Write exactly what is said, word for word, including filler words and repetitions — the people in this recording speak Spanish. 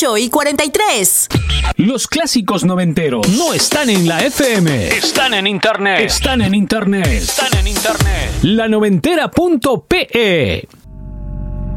ocho y cuarenta y tres. Los clásicos noventeros no están en la F M. Están en internet. Están en internet. Están en internet. La noventera punto pe e.